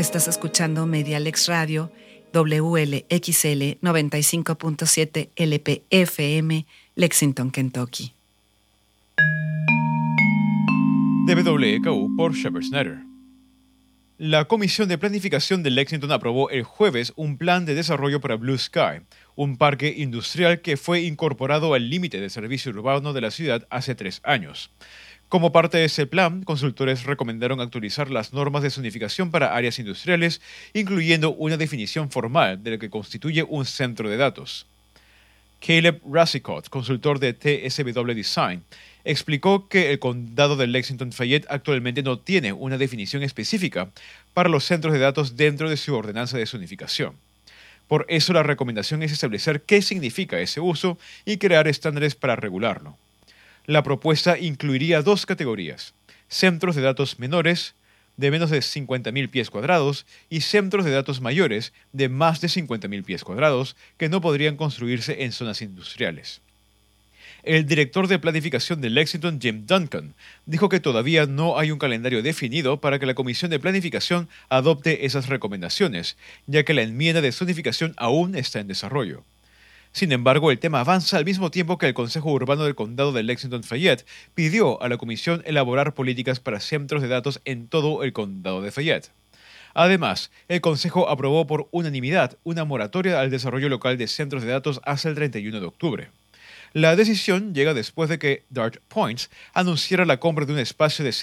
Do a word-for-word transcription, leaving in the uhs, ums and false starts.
Estás escuchando Medialex Radio, W L X L noventa y cinco punto siete L P F M, Lexington, Kentucky. De W K U por Shepard Snyder. La Comisión de Planificación de Lexington aprobó el jueves un plan de desarrollo para Blue Sky, un parque industrial que fue incorporado al límite de servicio urbano de la ciudad hace tres años. Como parte de ese plan, consultores recomendaron actualizar las normas de zonificación para áreas industriales, incluyendo una definición formal de lo que constituye un centro de datos. Caleb Rassicot, consultor de T S W Design, explicó que el condado de Lexington-Fayette actualmente no tiene una definición específica para los centros de datos dentro de su ordenanza de zonificación. Por eso la recomendación es establecer qué significa ese uso y crear estándares para regularlo. La propuesta incluiría dos categorías: centros de datos menores, de menos de cincuenta mil pies cuadrados, y centros de datos mayores, de más de cincuenta mil pies cuadrados, que no podrían construirse en zonas industriales. El director de planificación de Lexington, Jim Duncan, dijo que todavía no hay un calendario definido para que la Comisión de Planificación adopte esas recomendaciones, ya que la enmienda de zonificación aún está en desarrollo. Sin embargo, el tema avanza al mismo tiempo que el Consejo Urbano del Condado de Lexington-Fayette pidió a la Comisión elaborar políticas para centros de datos en todo el Condado de Fayette. Además, el Consejo aprobó por unanimidad una moratoria al desarrollo local de centros de datos hasta el treinta y uno de octubre. La decisión llega después de que Dart Points anunciara la compra de un espacio de